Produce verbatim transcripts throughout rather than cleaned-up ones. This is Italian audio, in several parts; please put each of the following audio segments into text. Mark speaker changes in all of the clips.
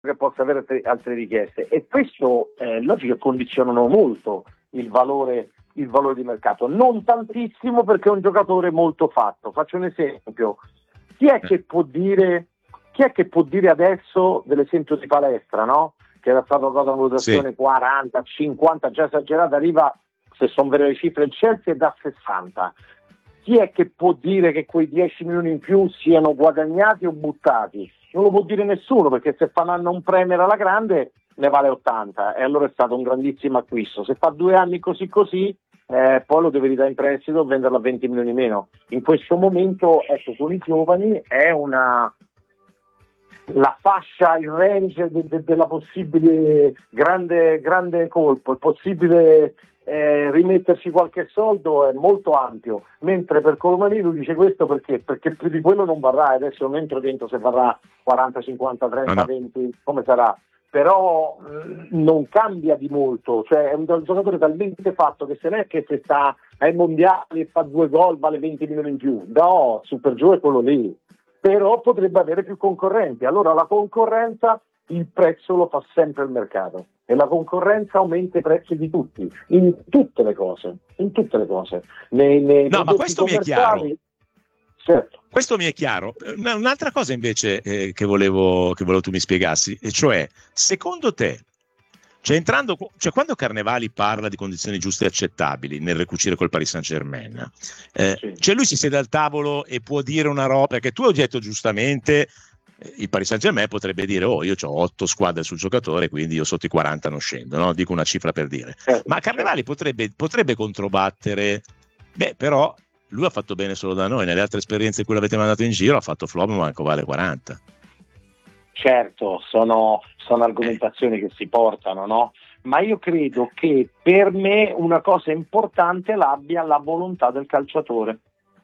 Speaker 1: che possa avere altre, altre richieste, e questo eh, logico condizionano molto il valore, il valore di mercato, non tantissimo perché è un giocatore molto fatto. Faccio un esempio: chi è che può dire chi è che può dire adesso dell'esempio di Palestra, no? Che era stato dato una valutazione sì. quaranta, cinquanta, già esagerata, arriva, se sono vere le cifre, il Chelsea è da sessanta. Chi è che può dire che quei dieci milioni in più siano guadagnati o buttati? Non lo può dire nessuno, perché se fanno un Premier alla grande ne vale ottanta, e allora è stato un grandissimo acquisto. Se fa due anni così così, eh, poi lo deve ridare in prestito o venderlo a venti milioni meno. In questo momento, ecco, con i giovani è una la fascia, il range de, de, della possibile grande, grande colpo, il possibile eh, rimetterci qualche soldo è molto ampio, mentre per Colomani lui dice questo perché? Perché più di quello non varrà. Adesso non entro dentro se varrà quaranta, cinquanta, trenta, no, no. venti, come sarà, però mh, non cambia di molto, cioè è un, un giocatore talmente fatto che se non è che se sta ai mondiali e fa due gol vale venti milioni in più, no, super giù è quello lì. Però potrebbe avere più concorrenti. Allora la concorrenza, il prezzo lo fa sempre il mercato, e la concorrenza aumenta i prezzi di tutti, in tutte le cose, in tutte le cose. Nei, nei
Speaker 2: no, ma questo mi è chiaro.
Speaker 1: Certo.
Speaker 2: Questo mi è chiaro. Un'altra cosa invece eh, che volevo che volevo tu mi spiegassi, e cioè, secondo te, cioè entrando, cioè quando Carnevali parla di condizioni giuste e accettabili nel ricucire col Paris Saint-Germain, eh, sì. cioè lui si siede al tavolo e può dire una roba, perché tu hai detto giustamente eh, il Paris Saint-Germain potrebbe dire: oh, io ho otto squadre sul giocatore, quindi io sotto i quaranta non scendo, no? Dico una cifra per dire. Certo, ma Carnevali certo. potrebbe, potrebbe controbattere, beh, però lui ha fatto bene solo da noi, nelle altre esperienze in cui l'avete mandato in giro ha fatto flop, ma manco vale quaranta.
Speaker 1: Certo, sono, sono argomentazioni che si portano, no? Ma io credo che per me una cosa importante l'abbia la volontà del calciatore.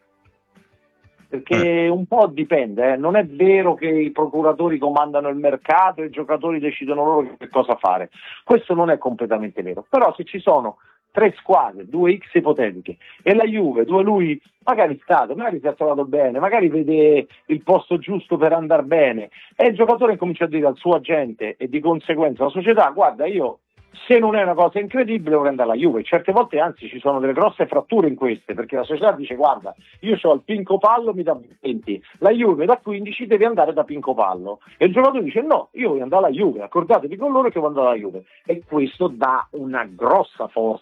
Speaker 1: Perché eh. un po' dipende, eh. non è vero che i procuratori comandano il mercato e i giocatori decidono loro che cosa fare. Questo non è completamente vero. Però se ci sono tre squadre, due X ipotetiche, e la Juve, dove lui magari è stato, magari si è trovato bene, magari vede il posto giusto per andare bene, e il giocatore comincia a dire al suo agente e di conseguenza alla società: guarda, io se non è una cosa incredibile vorrei andare alla Juve. Certe volte anzi ci sono delle grosse fratture in queste, perché la società dice: guarda, io ho il Pinco Pallo, mi dà venti, la Juve da quindici, devi andare da Pinco Pallo, e il giocatore dice: no, io voglio andare alla Juve, accordatevi con loro che voglio andare alla Juve. E questo dà una grossa forza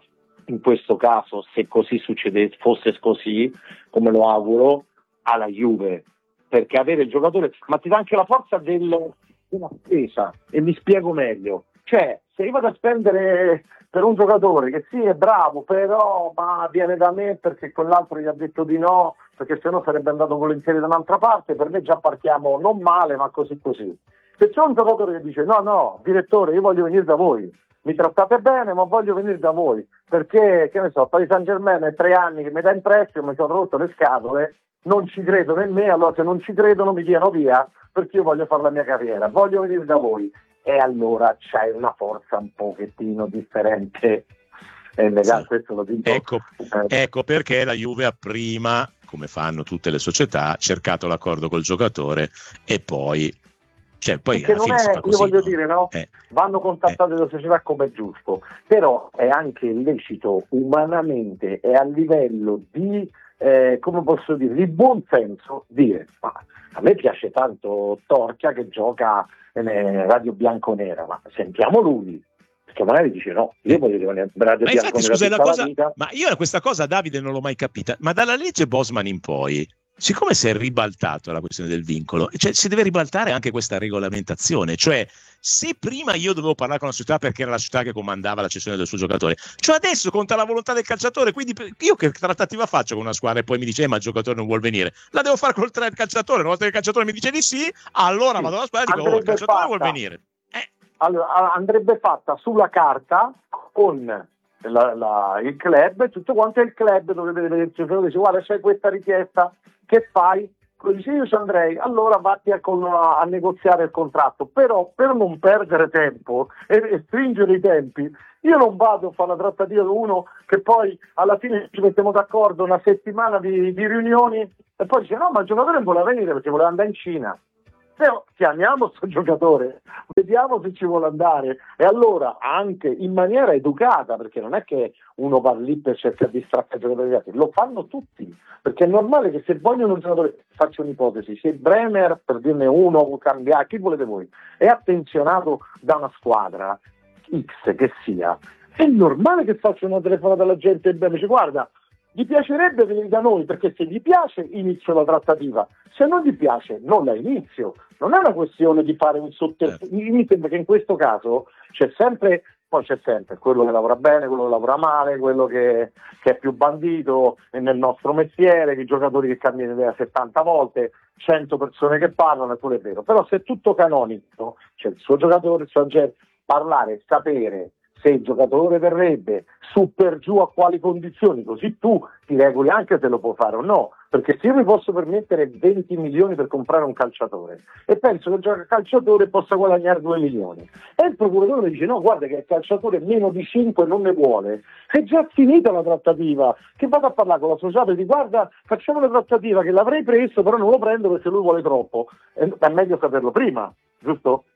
Speaker 1: in questo caso, se così succedesse, fosse così, come lo auguro, alla Juve, perché avere il giocatore, ma ti dà anche la forza del, della spesa. E mi spiego meglio: cioè, se io vado a spendere per un giocatore che sì è bravo, però ma viene da me perché quell'altro gli ha detto di no, perché sennò sarebbe andato volentieri da un'altra parte, per me già partiamo non male, ma così così. Se c'è un giocatore che dice: no no direttore, io voglio venire da voi, mi trattate bene ma voglio venire da voi, perché che ne so, Paris Saint-Germain è tre anni che mi dà in prestito, mi sono rotto le scatole, non ci credono in me, allora se non ci credono mi diano via, perché io voglio fare la mia carriera, voglio venire da voi. E allora c'hai una forza un pochettino differente, eh, legale, sì. Questo lo dico.
Speaker 2: Ecco, eh. ecco perché la Juve ha prima, come fanno tutte le società, cercato l'accordo col giocatore e poi cioè poi
Speaker 1: perché non è, così, io voglio no? dire, no? Eh. Vanno contattate eh. le società come è giusto, però è anche lecito umanamente e a livello di eh, come posso dire, di buon senso dire: ma a me piace tanto Torchia che gioca in Radio Bianconera, ma sentiamo lui, perché magari dice: no, io voglio rimanere in Radio
Speaker 2: ma
Speaker 1: Bianconera
Speaker 2: infatti, scusa,
Speaker 1: tutta
Speaker 2: la cosa,
Speaker 1: la vita.
Speaker 2: Ma io questa cosa, Davide, non l'ho mai capita, ma dalla legge Bosman in poi, siccome si è ribaltato la questione del vincolo, cioè si deve ribaltare anche questa regolamentazione, cioè se prima io dovevo parlare con la società perché era la società che comandava la cessione del suo giocatore, cioè adesso conta la volontà del calciatore, quindi io che trattativa faccio con una squadra e poi mi dice: eh, ma il giocatore non vuol venire, la devo fare col calciatore, una volta che il calciatore mi dice di sì, allora sì. vado alla squadra e dico: oh, il calciatore fatta. vuol venire. Eh.
Speaker 1: Allora, andrebbe fatta sulla carta con la, la, il club, tutto quanto, il club dovrebbe vedere il giocatore, dice: guarda, c'è questa richiesta, che fai? Dice: io ci andrei, allora vatti a, con, a, a negoziare il contratto, però per non perdere tempo e, e stringere i tempi, io non vado a fare la trattativa di uno che poi alla fine ci mettiamo d'accordo una settimana di, di riunioni e poi dice: no, ma il giocatore non voleva venire perché voleva andare in Cina. Però chiamiamo questo giocatore, vediamo se ci vuole andare, e allora anche in maniera educata, perché non è che uno va lì per cercare di distrarre i giocatori, lo fanno tutti, perché è normale che se vogliono un giocatore, faccio un'ipotesi, se Bremer, per dirne uno, o cambiare, chi volete voi, è attenzionato da una squadra X che sia, è normale che faccia una telefonata alla gente e bene, dice guarda, gli piacerebbe venire da noi, perché se gli piace inizio la trattativa, se non gli piace non la inizio. Non è una questione di fare un sotterfugio, mi sembra che in questo caso c'è sempre, poi c'è sempre quello che lavora bene, quello che lavora male, quello che, che è più bandito nel nostro mestiere, i giocatori che cambiano idea settanta volte, cento persone che parlano, è pure vero, però se è tutto canonico, c'è il suo giocatore, il suo agente, parlare, sapere se il giocatore verrebbe, su per giù a quali condizioni, così tu ti regoli anche se lo può fare o no, perché se io mi posso permettere venti milioni per comprare un calciatore e penso che il calciatore possa guadagnare due milioni e il procuratore dice no, guarda che il calciatore meno di cinque non ne vuole, è già finita la trattativa, che vado a parlare con l'associato e dico guarda facciamo la trattativa che l'avrei preso però non lo prendo perché lui vuole troppo, è meglio saperlo prima, giusto?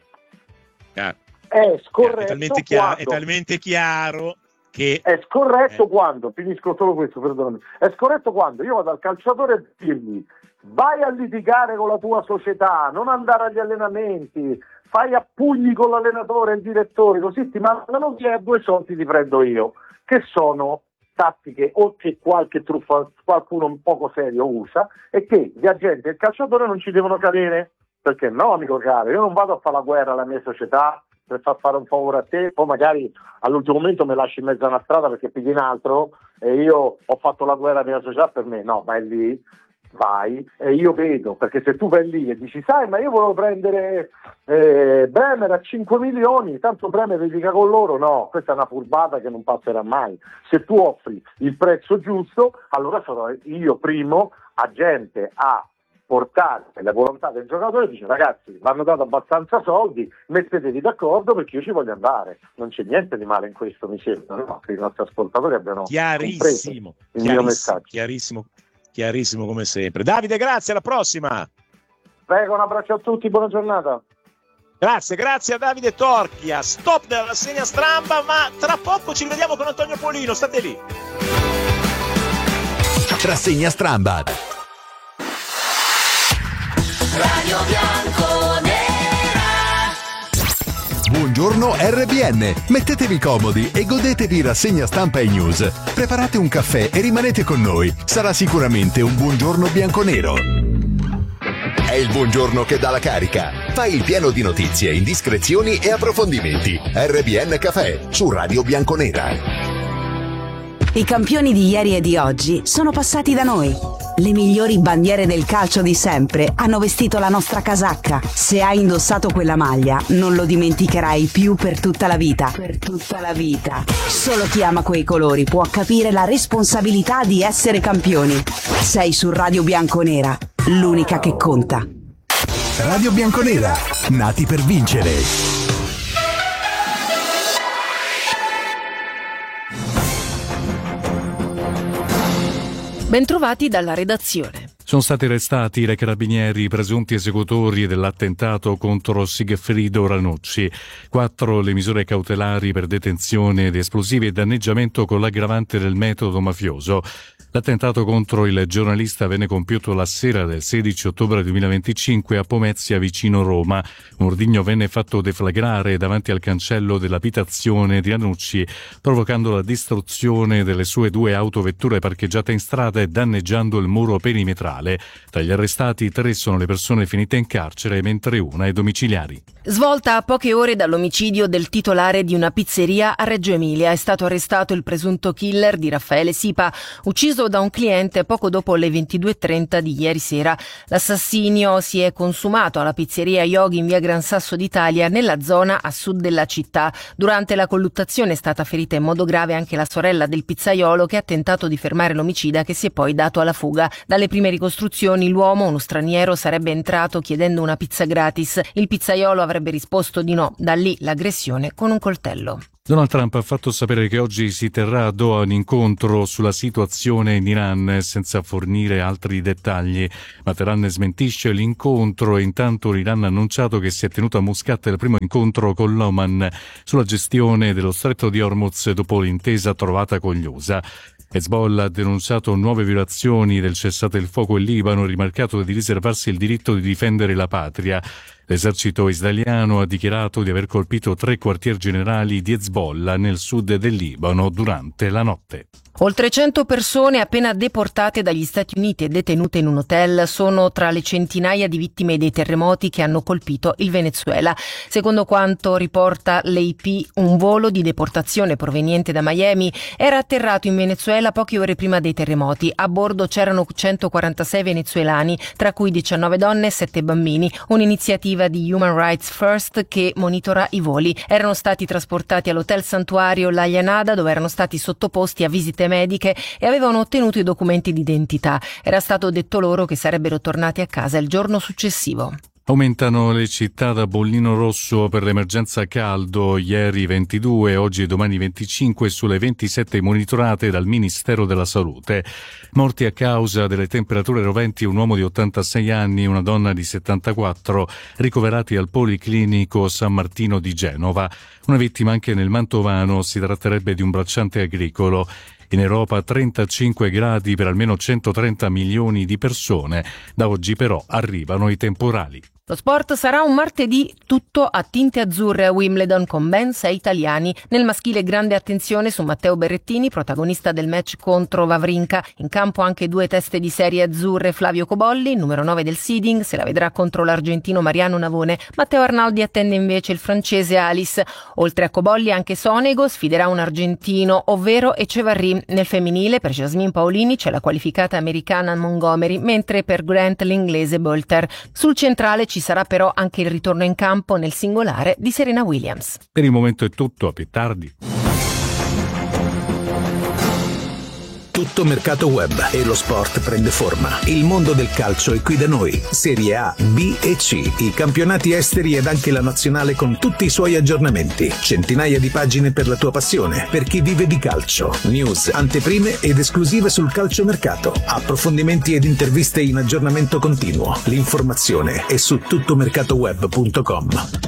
Speaker 2: Yeah.
Speaker 1: È scorretto,
Speaker 2: è talmente, chiaro,
Speaker 1: quando,
Speaker 2: è talmente chiaro che
Speaker 1: è scorretto
Speaker 2: eh.
Speaker 1: quando, finisco solo questo, perdonami, è scorretto quando io vado al calciatore e dirgli vai a litigare con la tua società, non andare agli allenamenti, fai a pugni con l'allenatore e il direttore, così ti mandano via e due soldi ti prendo io, che sono tattiche o che qualche truffa, qualcuno un poco serio usa, e che gli agenti e il calciatore non ci devono cadere, perché no amico caro, io non vado a fare la guerra alla mia società per far fare un favore a te, poi magari all'ultimo momento mi lasci in mezzo a una strada perché pigli un altro e io ho fatto la guerra alla mia società per me, no, vai lì, vai e io vedo, perché se tu vai lì e dici sai ma io volevo prendere eh, Bremer a cinque milioni, tanto Bremer litiga con loro, no, questa è una furbata che non passerà mai, se tu offri il prezzo giusto allora sarò io primo agente a portare la volontà del giocatore e dice ragazzi vanno dato abbastanza soldi, mettetevi d'accordo perché io ci voglio andare, non c'è niente di male in questo, mi sembra, no? Che i nostri ascoltatori abbiano
Speaker 2: chiarissimo,
Speaker 1: il mio messaggio.
Speaker 2: Chiarissimo, chiarissimo come sempre. Davide, grazie, alla prossima.
Speaker 1: Prego, un abbraccio a tutti, buona giornata.
Speaker 2: Grazie, grazie a Davide Torchia. Stop della rassegna Stramba, ma tra poco ci vediamo con Antonio Polino, state lì.
Speaker 3: Rassegna Stramba.
Speaker 4: Radio Bianconera.
Speaker 3: Buongiorno R B N, mettetevi comodi e godetevi rassegna stampa e news. Preparate un caffè e rimanete con noi, sarà sicuramente un buongiorno bianconero. È il buongiorno che dà la carica. Fai il pieno di notizie, indiscrezioni e approfondimenti. R B N Caffè su Radio Bianconera.
Speaker 5: I campioni di ieri e di oggi sono passati da noi. Le migliori bandiere del calcio di sempre hanno vestito la nostra casacca. Se hai indossato quella maglia, non lo dimenticherai più per tutta la vita. Per tutta la vita. Solo chi ama quei colori può capire la responsabilità di essere campioni. Sei su Radio Bianconera, l'unica che conta.
Speaker 3: Radio Bianconera, nati per vincere.
Speaker 6: Bentrovati dalla redazione.
Speaker 7: Sono stati arrestati dai carabinieri i presunti esecutori dell'attentato contro Sigfrido Ranucci. Quattro le misure cautelari per detenzione di esplosivi e danneggiamento con l'aggravante del metodo mafioso. L'attentato contro il giornalista venne compiuto la sera del sedici ottobre duemilaventicinque a Pomezia, vicino Roma. Un ordigno venne fatto deflagrare davanti al cancello dell'abitazione di Ranucci, provocando la distruzione delle sue due autovetture parcheggiate in strada e danneggiando il muro perimetrale. Tra gli arrestati, tre sono le persone finite in carcere, mentre una è domiciliari.
Speaker 6: Svolta a poche ore dall'omicidio del titolare di una pizzeria a Reggio Emilia, è stato arrestato il presunto killer di Raffaele Sipa, ucciso da un cliente poco dopo le ventidue e trenta di ieri sera. L'assassinio si è consumato alla pizzeria Yogi in via Gran Sasso d'Italia, nella zona a sud della città. Durante la colluttazione è stata ferita in modo grave anche la sorella del pizzaiolo, che ha tentato di fermare l'omicida, che si è poi dato alla fuga. Dalle prime ricostruzioni l'uomo, uno straniero, sarebbe entrato chiedendo una pizza gratis. Il pizzaiolo avrebbe risposto di no. Da lì l'aggressione con un coltello.
Speaker 7: Donald Trump ha fatto sapere che oggi si terrà a Doha un incontro sulla situazione in Iran senza fornire altri dettagli. Ma Teheran smentisce l'incontro e intanto l'Iran ha annunciato che si è tenuto a Muscat il primo incontro con l'Oman sulla gestione dello stretto di Hormuz dopo l'intesa trovata con gli U S A. Hezbollah ha denunciato nuove violazioni del cessate il fuoco in Libano, rimarcato di riservarsi il diritto di difendere la patria. L'esercito israeliano ha dichiarato di aver colpito tre quartier generali di Hezbollah nel sud del Libano durante la notte.
Speaker 6: Oltre cento persone appena deportate dagli Stati Uniti e detenute in un hotel sono tra le centinaia di vittime dei terremoti che hanno colpito il Venezuela. Secondo quanto riporta l'A P, un volo di deportazione proveniente da Miami era atterrato in Venezuela poche ore prima dei terremoti. A bordo c'erano centoquarantasei venezuelani, tra cui diciannove donne e sette bambini, un'iniziativa di Human Rights First che monitora i voli. Erano stati trasportati all'hotel santuario La Llanada, dove erano stati sottoposti a visite mediche e avevano ottenuto i documenti d'identità. Era stato detto loro che sarebbero tornati a casa il giorno successivo.
Speaker 7: Aumentano le città da bollino rosso per l'emergenza caldo, ieri ventidue, oggi e domani venticinque sulle ventisette monitorate dal Ministero della Salute. Morti a causa delle temperature roventi un uomo di ottantasei anni e una donna di settantaquattro, ricoverati al Policlinico San Martino di Genova. Una vittima anche nel Mantovano, si tratterebbe di un bracciante agricolo. In Europa trentacinque gradi per almeno centotrenta milioni di persone. Da oggi però arrivano i temporali.
Speaker 6: Lo sport sarà un martedì tutto a tinte azzurre a Wimbledon con ben sei italiani. Nel maschile grande attenzione su Matteo Berrettini, protagonista del match contro Wawrinka. In campo anche due teste di serie azzurre, Flavio Cobolli, numero nove del seeding, se la vedrà contro l'argentino Mariano Navone. Matteo Arnaldi attende invece il francese Alice. Oltre a Cobolli anche Sonego sfiderà un argentino, ovvero Echevarri. Nel femminile per Jasmine Paolini c'è la qualificata americana Montgomery, mentre per Grant l'inglese Bolter. Sul centrale ci sarà però anche il ritorno in campo nel singolare di Serena Williams.
Speaker 7: Per il momento è tutto, a più tardi.
Speaker 8: Tutto mercato web e lo sport prende forma. Il mondo del calcio è qui da noi. Serie A, B e C, i campionati esteri ed anche la nazionale con tutti i suoi aggiornamenti. Centinaia di pagine per la tua passione, per chi vive di calcio. News, anteprime ed esclusive sul calciomercato. Approfondimenti ed interviste in aggiornamento continuo. L'informazione è su tuttomercatoweb punto com.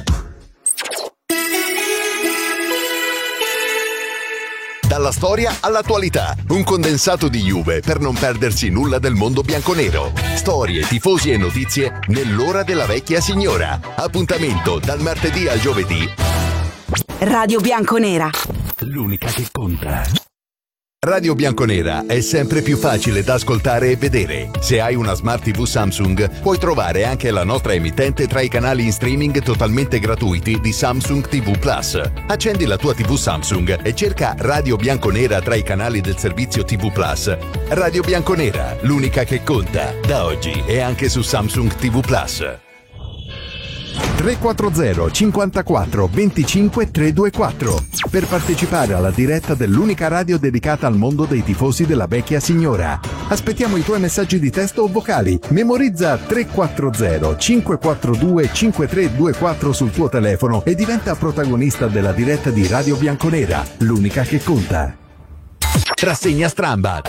Speaker 3: Dalla storia all'attualità, un condensato di Juve per non perdersi nulla del mondo bianconero. Storie, tifosi e notizie nell'ora della vecchia signora. Appuntamento dal martedì al giovedì.
Speaker 5: Radio Bianconera.
Speaker 3: L'unica che conta. Radio Bianconera è sempre più facile da ascoltare e vedere. Se hai una Smart tivù Samsung, puoi trovare anche la nostra emittente tra i canali in streaming totalmente gratuiti di Samsung tivù Plus. Accendi la tua tivù Samsung e cerca Radio Bianconera tra i canali del servizio tivù Plus. Radio Bianconera, l'unica che conta, da oggi e anche su Samsung tivù Plus.
Speaker 9: tre quattro zero cinquantaquattro venticinque trecentoventiquattro per partecipare alla diretta dell'unica radio dedicata al mondo dei tifosi della vecchia signora. Aspettiamo i tuoi messaggi di testo o vocali. Memorizza tre quattro zero cinque quattro due cinque tre due quattro sul tuo telefono e diventa protagonista della diretta di Radio Bianconera, l'unica che conta.
Speaker 3: Rassegna Stramba.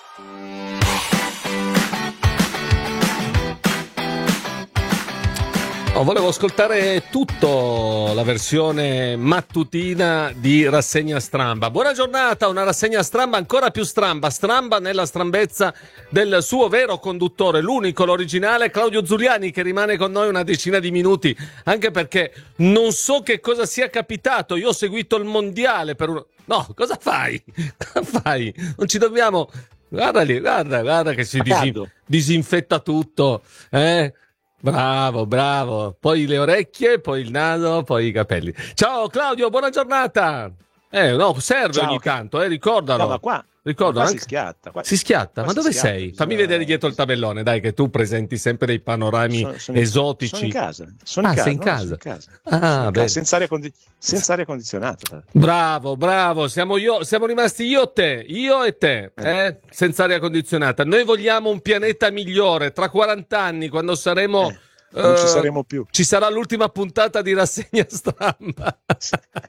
Speaker 10: Oh, volevo ascoltare tutto la versione mattutina di Rassegna Stramba. Buona giornata, una rassegna stramba ancora più stramba, stramba nella strambezza del suo vero conduttore, l'unico, l'originale Claudio Zuliani, che rimane con noi una decina di minuti, anche perché non so che cosa sia capitato. Io ho seguito il mondiale per un... No, cosa fai? Cosa fai? Non ci dobbiamo... Guarda lì, guarda, guarda che si disin... disinfetta tutto, eh? Bravo, bravo. Poi le orecchie, poi il naso, poi i capelli. Ciao Claudio, buona giornata. Eh, no, serve Ciao. Ogni tanto, eh, ricordalo.
Speaker 2: No, ma qua,
Speaker 10: Ricordo,
Speaker 2: qua
Speaker 10: anche...
Speaker 2: si schiatta. Qua...
Speaker 10: Si schiatta?
Speaker 2: Qua
Speaker 10: ma dove
Speaker 2: schiatta,
Speaker 10: sei?
Speaker 2: bisogna...
Speaker 10: Fammi vedere dietro il tabellone, dai, che tu presenti sempre dei panorami
Speaker 2: sono, sono
Speaker 10: esotici.
Speaker 2: Sono in casa. Sono
Speaker 10: ah,
Speaker 2: in casa,
Speaker 10: sei in
Speaker 2: no,
Speaker 10: casa?
Speaker 2: Sono in casa.
Speaker 10: Ah,
Speaker 2: in
Speaker 10: beh.
Speaker 2: casa, senza, aria condi... senza aria condizionata.
Speaker 10: Bravo, bravo. Siamo, io, siamo rimasti io e te, io e te, eh? Senza aria condizionata. Noi vogliamo un pianeta migliore. Tra quaranta anni, quando saremo...
Speaker 2: Eh. Non uh, ci saremo più.
Speaker 10: Ci sarà l'ultima puntata di Rassegna Stramba.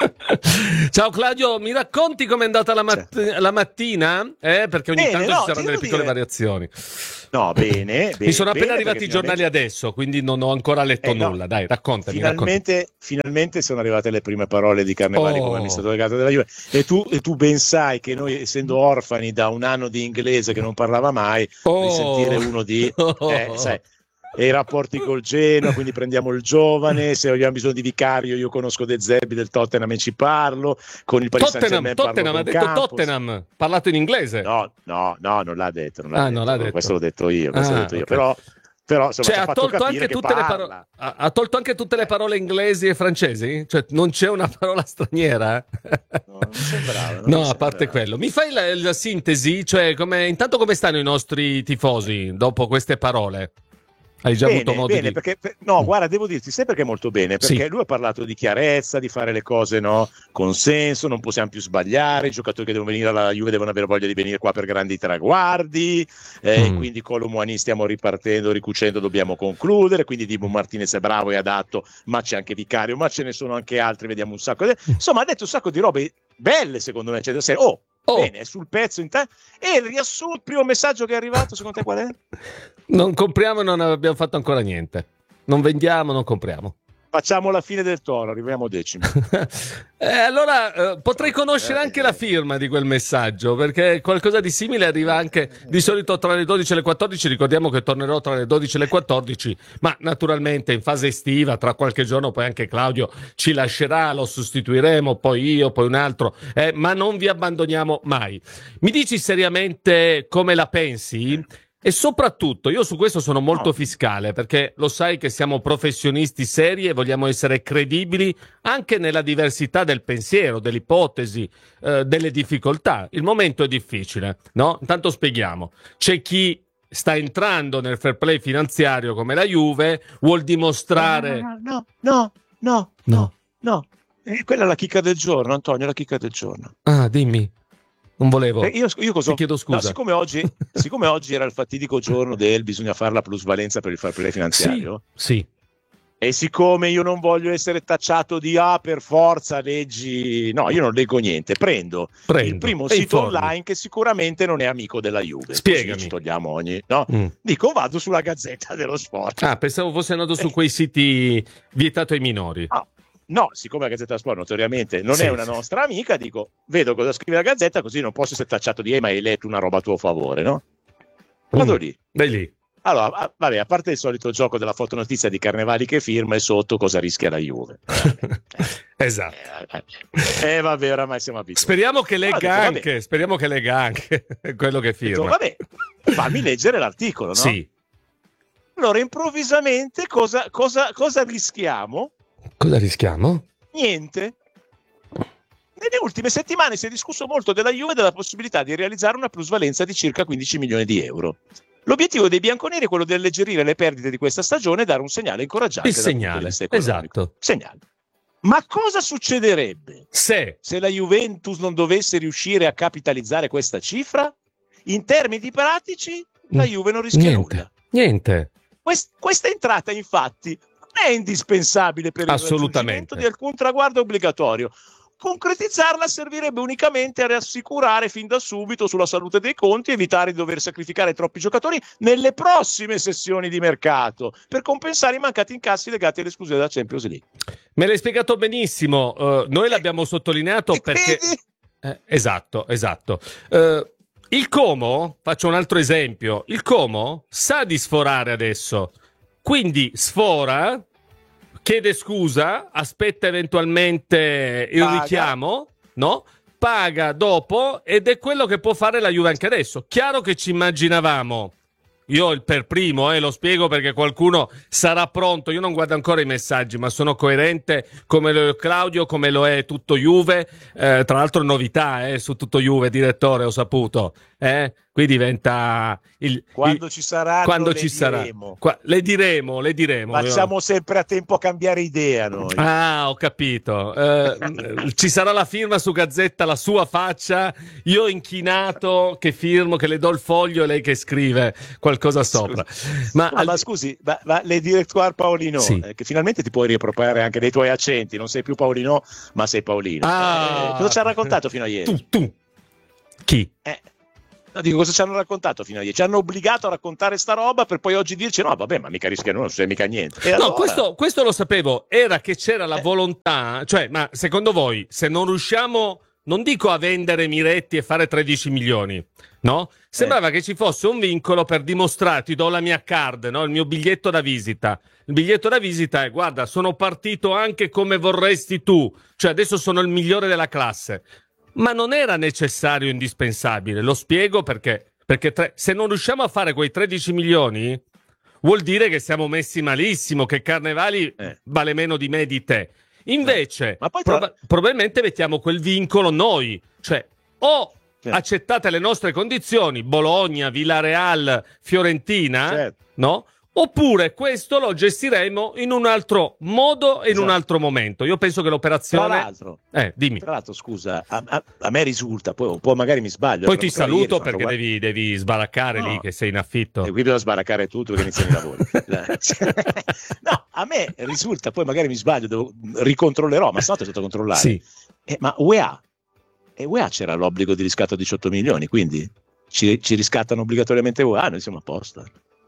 Speaker 10: Ciao Claudio, mi racconti com'è andata la, mat- la mattina? Eh, perché ogni
Speaker 2: Bene,
Speaker 10: tanto
Speaker 2: no,
Speaker 10: ci saranno delle piccole
Speaker 2: dire...
Speaker 10: variazioni.
Speaker 2: No, bene, bene.
Speaker 10: Mi sono appena
Speaker 2: bene,
Speaker 10: arrivati i giornali
Speaker 2: finalmente...
Speaker 10: adesso, quindi non ho ancora letto
Speaker 2: eh, no.
Speaker 10: nulla. Dai, raccontami.
Speaker 2: Finalmente,
Speaker 10: raccontami.
Speaker 2: finalmente sono arrivate le prime parole di Carnevali
Speaker 10: Oh.
Speaker 2: come amministratore delegato della Juve. E tu, e tu ben sai che noi, essendo orfani da un anno di inglese che non parlava mai,
Speaker 10: Oh.
Speaker 2: di sentire uno di...
Speaker 10: Oh.
Speaker 2: Eh, sai, e i rapporti col Genoa, quindi prendiamo il giovane, se abbiamo bisogno di vicario io conosco De Zerbi del Tottenham e ci parlo, con il Paris
Speaker 10: Tottenham,
Speaker 2: Saint-Germain
Speaker 10: Tottenham,
Speaker 2: parlo
Speaker 10: ha
Speaker 2: con
Speaker 10: detto
Speaker 2: Campos.
Speaker 10: Tottenham, parlato in inglese.
Speaker 2: No, no, no, non l'ha detto, non l'ha,
Speaker 10: Ah,
Speaker 2: detto.
Speaker 10: non l'ha detto.
Speaker 2: Questo l'ho detto io, questo
Speaker 10: Ah,
Speaker 2: l'ho detto io.
Speaker 10: ok.
Speaker 2: però, però insomma,
Speaker 10: Cioè,
Speaker 2: ci ha
Speaker 10: ha
Speaker 2: fatto
Speaker 10: tolto,
Speaker 2: capire
Speaker 10: anche
Speaker 2: che
Speaker 10: tutte le
Speaker 2: parla.
Speaker 10: parole, ha, ha tolto anche tutte le parole inglesi e francesi? Cioè, non c'è una parola straniera?
Speaker 2: No, non sembrava, non
Speaker 10: No,
Speaker 2: mi
Speaker 10: a parte
Speaker 2: sembrava.
Speaker 10: quello. Mi fai la, la sintesi? Cioè, come, intanto come stanno i nostri tifosi dopo queste parole? Hai già
Speaker 2: Bene,
Speaker 10: avuto modo
Speaker 2: bene,
Speaker 10: di...
Speaker 2: perché per- no,
Speaker 10: Mm.
Speaker 2: guarda, devo dirti, sai perché molto bene? Perché
Speaker 10: Sì.
Speaker 2: lui ha parlato di chiarezza, di fare le cose no, con senso, non possiamo più sbagliare, i giocatori che devono venire alla Juve devono avere voglia di venire qua per grandi traguardi, eh,
Speaker 10: Mm.
Speaker 2: quindi con l'Umuani stiamo ripartendo, ricucendo, dobbiamo concludere, quindi Dibu Martinez è bravo e adatto, ma c'è anche Vicario, ma ce ne sono anche altri, vediamo un sacco. Di... Insomma, ha detto un sacco di robe belle, secondo me, cioè, da serie, oh,
Speaker 10: Oh.
Speaker 2: bene, è sul pezzo in ta- e il riassunto, il primo messaggio che è arrivato, secondo te qual è?
Speaker 10: Non compriamo e non abbiamo fatto ancora niente. Non vendiamo, non compriamo.
Speaker 2: Facciamo la fine del toro, arriviamo decimi.
Speaker 10: Eh, allora eh, potrei conoscere anche la firma di quel messaggio, perché qualcosa di simile arriva anche di solito tra le dodici e le quattordici. Ricordiamo che tornerò tra le dodici e le quattordici, ma naturalmente in fase estiva, tra qualche giorno poi anche Claudio ci lascerà, lo sostituiremo, poi io, poi un altro, eh, ma non vi abbandoniamo mai. Mi dici seriamente come la pensi? E soprattutto, io su questo sono molto
Speaker 2: No.
Speaker 10: fiscale, perché lo sai che siamo professionisti seri e vogliamo essere credibili anche nella diversità del pensiero, dell'ipotesi, eh, delle difficoltà. Il momento è difficile, no? Intanto spieghiamo. C'è chi sta entrando nel fair play finanziario come la Juve, vuol dimostrare...
Speaker 2: No, no, no, no, no, no. Eh, quella è la chicca del giorno, Antonio, la chicca del giorno.
Speaker 10: Ah, dimmi. Non volevo.
Speaker 2: Eh, io, io cosa...
Speaker 10: Ti chiedo scusa.
Speaker 2: No, siccome, oggi, siccome oggi era il fatidico giorno del bisogna fare la plusvalenza per il fair play finanziario,
Speaker 10: Sì, sì.
Speaker 2: e siccome io non voglio essere tacciato di ah, per forza leggi, no, io non leggo niente, prendo,
Speaker 10: Prendo
Speaker 2: il primo
Speaker 10: e
Speaker 2: sito
Speaker 10: informi.
Speaker 2: online che sicuramente non è amico della Juve.
Speaker 10: Spiegami.
Speaker 2: Così ci togliamo ogni, no?
Speaker 10: Mm.
Speaker 2: Dico, vado sulla Gazzetta dello Sport.
Speaker 10: Ah, pensavo fosse andato su quei siti vietato ai minori.
Speaker 2: Ah, no, siccome la Gazzetta dello Sport notoriamente non
Speaker 10: Sì,
Speaker 2: è una
Speaker 10: sì.
Speaker 2: nostra amica, dico, vedo cosa scrive la Gazzetta, così non posso essere tacciato di eh, ma hai letto una roba a tuo favore, no? Vado
Speaker 10: Mm.
Speaker 2: lì.
Speaker 10: Vai lì.
Speaker 2: Allora, a- vabbè, a parte il solito gioco della fotonotizia di Carnevali che firma e sotto cosa rischia la Juve.
Speaker 10: Esatto.
Speaker 2: Eh, vabbè, oramai siamo abituati.
Speaker 10: Speriamo che
Speaker 2: Allora,
Speaker 10: legga
Speaker 2: ho detto,
Speaker 10: anche, speriamo che legga anche quello che
Speaker 2: Ho detto,
Speaker 10: firma.
Speaker 2: vabbè, fammi leggere l'articolo, no?
Speaker 10: Sì.
Speaker 2: Allora, improvvisamente cosa, cosa, cosa rischiamo?
Speaker 10: Cosa rischiamo?
Speaker 2: Niente. Nelle ultime settimane si è discusso molto della Juve e della possibilità di realizzare una plusvalenza di circa quindici milioni di euro. L'obiettivo dei bianconeri è quello di alleggerire le perdite di questa stagione e dare un segnale incoraggiante.
Speaker 10: Il
Speaker 2: dal punto di
Speaker 10: segnale,
Speaker 2: vista economico.
Speaker 10: esatto.
Speaker 2: Segnale. Ma cosa succederebbe
Speaker 10: Se
Speaker 2: se la Juventus non dovesse riuscire a capitalizzare questa cifra? In termini pratici, la Juve non rischia
Speaker 10: niente,
Speaker 2: nulla.
Speaker 10: niente.
Speaker 2: Quest- questa entrata, infatti, non è indispensabile per il
Speaker 10: Assolutamente.
Speaker 2: raggiungimento di alcun traguardo obbligatorio. Concretizzarla servirebbe unicamente a rassicurare fin da subito sulla salute dei conti, evitare di dover sacrificare troppi giocatori nelle prossime sessioni di mercato per compensare i mancati incassi legati all'esclusione della Champions League.
Speaker 10: Me l'hai spiegato benissimo. Uh, noi l'abbiamo sottolineato
Speaker 2: E
Speaker 10: perché...
Speaker 2: vedi?
Speaker 10: Eh, esatto, esatto. Uh, il Como, faccio un altro esempio, il Como sa di sforare adesso, quindi sfora, chiede scusa, aspetta eventualmente il
Speaker 2: Paga.
Speaker 10: richiamo, no? Paga dopo ed è quello che può fare la Juve anche adesso. Chiaro che ci immaginavamo, io il per primo, eh, lo spiego perché qualcuno sarà pronto, io non guardo ancora i messaggi, ma sono coerente come lo è Claudio, come lo è tutto Juve, eh, tra l'altro novità eh, su tutto Juve, direttore, ho saputo. Eh? Qui diventa il,
Speaker 2: quando
Speaker 10: il,
Speaker 2: ci saranno
Speaker 10: quando
Speaker 2: le
Speaker 10: ci
Speaker 2: diremo.
Speaker 10: Sarà. Qua, le diremo, le diremo.
Speaker 2: Facciamo sempre a tempo a cambiare idea noi.
Speaker 10: Ah, ho capito. Eh, ci sarà la firma su Gazzetta, la sua faccia, io inchinato che firmo, che le do il foglio e lei che scrive qualcosa sopra. Ma,
Speaker 2: no, al... ma scusi, ma, ma le directoire Paolino,
Speaker 10: sì.
Speaker 2: eh, che finalmente ti puoi riappropriare anche dei tuoi accenti, non sei più Paolino, ma sei Paolino.
Speaker 10: Ah.
Speaker 2: Eh, cosa ci ha raccontato fino a ieri?
Speaker 10: Tu, tu. Chi?
Speaker 2: Eh. No, dico, cosa ci hanno raccontato fino a ieri? Ci hanno obbligato a raccontare sta roba per poi oggi dirci no, vabbè, ma mica rischiano, non c'è mica niente. E
Speaker 10: no,
Speaker 2: allora...
Speaker 10: questo, questo lo sapevo, era che c'era la
Speaker 2: eh.
Speaker 10: volontà, cioè, ma secondo voi, se non riusciamo, non dico a vendere Miretti e fare tredici milioni, no? Sembrava eh. che ci fosse un vincolo per dimostrare, ti do la mia card, no? Il mio biglietto da visita. Il biglietto da visita è, guarda, sono partito anche come vorresti tu, cioè adesso sono il migliore della classe. Ma non era necessario, indispensabile. Lo spiego perché. Perché tre, se non riusciamo a fare quei tredici milioni, vuol dire che siamo messi malissimo, che Carnevali eh. vale meno di me e di te. Invece, eh. Ma poi tra... prob- probabilmente mettiamo quel vincolo noi. Cioè, o eh. accettate le nostre condizioni, Bologna, Villarreal, Fiorentina, certo. no? Oppure questo lo gestiremo in un altro modo e in esatto. un altro momento. Io penso che l'operazione...
Speaker 2: Tra l'altro,
Speaker 10: eh, dimmi.
Speaker 2: Tra l'altro scusa, a, a, a me risulta, poi, poi magari mi sbaglio.
Speaker 10: Poi ti saluto
Speaker 2: ieri,
Speaker 10: perché devi, devi sbaraccare no. lì che sei in affitto.
Speaker 2: E qui bisogna sbaraccare tutto perché iniziano i lavori. No, a me risulta, poi magari mi sbaglio, devo, ricontrollerò, ma stanotte è stato controllare. Sì. Eh, ma U E A, e U E A c'era l'obbligo di riscatto a diciotto milioni, quindi ci, ci riscattano obbligatoriamente U E A, noi siamo a posto.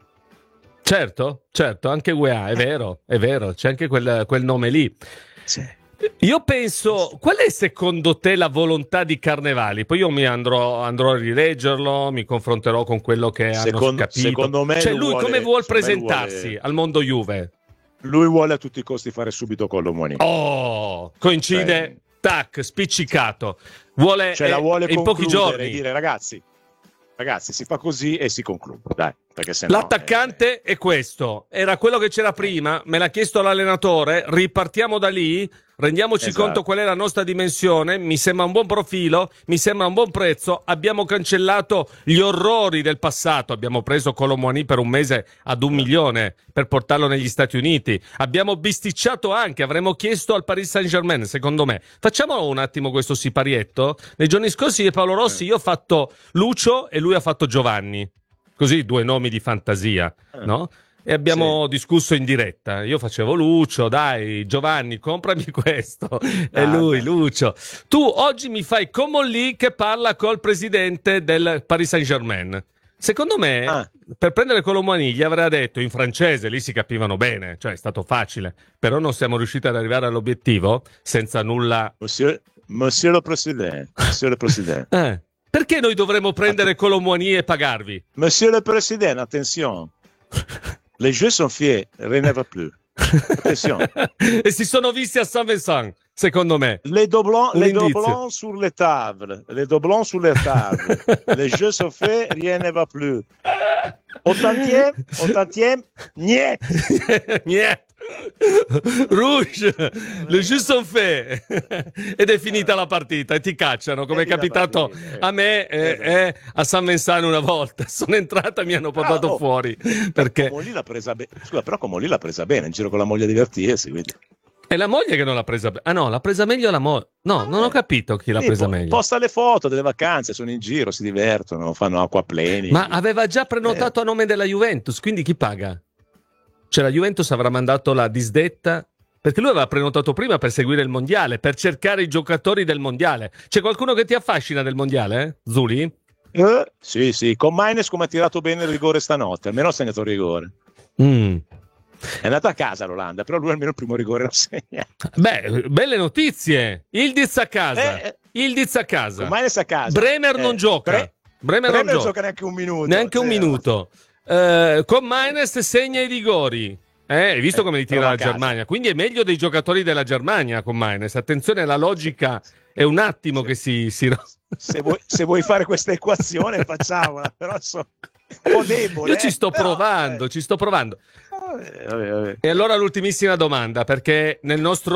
Speaker 10: Certo, certo, anche U E A, è vero, è vero, c'è anche quel, quel nome lì. Sì. Io penso, qual è secondo te la volontà di Carnevali? Poi io mi andrò, andrò a rileggerlo, mi confronterò con quello che secondo, hanno capito.
Speaker 2: Secondo me
Speaker 10: cioè
Speaker 2: lui,
Speaker 10: lui
Speaker 2: vuole,
Speaker 10: come vuol presentarsi
Speaker 2: vuole...
Speaker 10: al mondo Juve?
Speaker 2: Lui vuole a tutti i costi fare subito Colomoni.
Speaker 10: Oh, coincide, cioè, tac, spiccicato. Vuole,
Speaker 2: cioè, la vuole
Speaker 10: eh, in pochi giorni
Speaker 2: e dire ragazzi, ragazzi si fa così e si conclude, dai. Se no,
Speaker 10: l'attaccante
Speaker 2: eh...
Speaker 10: è questo, era quello che c'era prima, me l'ha chiesto l'allenatore, ripartiamo da lì, rendiamoci esatto. conto qual è la nostra dimensione, mi sembra un buon profilo, mi sembra un buon prezzo, abbiamo cancellato gli orrori del passato, abbiamo preso Colomboani per un mese ad un milione per portarlo negli Stati Uniti, abbiamo bisticciato anche, avremmo chiesto al Paris Saint-Germain, secondo me. Facciamo un attimo questo siparietto, nei giorni scorsi di Paolo Rossi io ho fatto Lucio e lui ha fatto Giovanni. Così due nomi di fantasia, no? E abbiamo sì. discusso in diretta. Io facevo Lucio, dai, Giovanni, comprami questo. Ah, e lui, beh. Lucio. Tu oggi mi fai Comolli che parla col presidente del Paris Saint-Germain. Secondo me, ah. per prendere Colomboani gli avrà detto in francese, lì si capivano bene, cioè è stato facile, però non siamo riusciti ad arrivare all'obiettivo senza nulla...
Speaker 2: Monsieur, monsieur le Président, monsieur le Président.
Speaker 10: Eh. Perché noi dovremmo prendere Colomboani e pagarvi?
Speaker 2: Monsieur le Président, attention. Les jeux sont faits, rien ne va plus. Attention.
Speaker 10: E si sono visti a Saint-Vincent, secondo me.
Speaker 2: Les doublons, les doublons sur les tables. Les doublons sur les tables. Les jeux sont faits, rien ne va plus. Ottantième, ottantième, niet.
Speaker 10: Niet. Rouge, le jeux sont faits. Ed è finita la partita e ti cacciano come è capitato a me e eh, eh, a San Vincent una volta. Sono entrata e mi hanno portato ah, oh. fuori perché
Speaker 2: Comolli l'ha presa bene. Scusa, però Comolli l'ha presa bene in giro con la moglie a divertirsi, quindi.
Speaker 10: È la moglie che non l'ha presa bene. Ah no, l'ha presa meglio la moglie. No, ah, non ho capito chi l'ha sì, presa po- meglio.
Speaker 2: Posta le foto delle vacanze, sono in giro, si divertono, fanno acquapleni.
Speaker 10: Ma aveva già prenotato eh. a nome della Juventus, quindi chi paga? Cioè la Juventus avrà mandato la disdetta perché lui aveva prenotato prima per seguire il mondiale, per cercare i giocatori del mondiale. C'è qualcuno che ti affascina del mondiale, eh? Zuli?
Speaker 2: Eh, sì, sì, con Maines come ha tirato bene il rigore stanotte, almeno ha segnato il rigore.
Speaker 10: Mm.
Speaker 2: È andato a casa l'Olanda, però lui almeno il primo rigore lo segna.
Speaker 10: Beh, belle notizie. Ildiz a casa. Eh, Ildiz a casa.
Speaker 2: Con Maines a casa.
Speaker 10: Bremer
Speaker 2: eh,
Speaker 10: non gioca.
Speaker 2: Bre-
Speaker 10: Bremer,
Speaker 2: Bremer
Speaker 10: non
Speaker 2: gioca.
Speaker 10: gioca
Speaker 2: neanche un minuto.
Speaker 10: Neanche un minuto. Uh, con Maines segna i rigori. Eh, hai visto come li tira eh, la Germania? Quindi è meglio dei giocatori della Germania con Maines. Attenzione, la logica è un attimo sì. che si... si...
Speaker 2: Se, vuoi, se vuoi fare questa equazione facciamola, però so un po' debole.
Speaker 10: Io ci sto
Speaker 2: eh?
Speaker 10: provando,
Speaker 2: però,
Speaker 10: ci sto provando.
Speaker 2: Vabbè, vabbè, vabbè.
Speaker 10: E allora l'ultimissima domanda, perché nel nostro